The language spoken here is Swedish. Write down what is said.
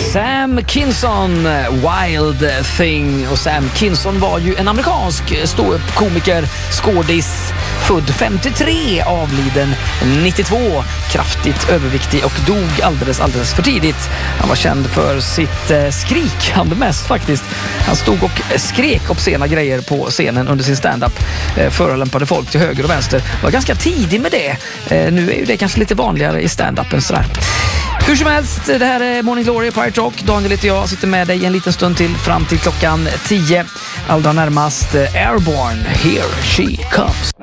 Sam Kinison, Wild Thing. Och Sam Kinison var ju en amerikansk ståuppkomiker, skådis, född 53, avliden 92, kraftigt överviktig och dog alldeles för tidigt. Han var känd för sitt skrikande mest faktiskt. Han stod och skrek obscena grejer på scenen under sin stand-up. Förolämpade folk till höger och vänster. Var ganska tidig med det. Nu är ju det kanske lite vanligare i stand-upen sådär. Hur som helst, det här är Morning Glory på Pirate Rock. Daniel heter jag, sitter med dig en liten stund till fram till klockan 10. Allra närmast Airborne, Here She Comes.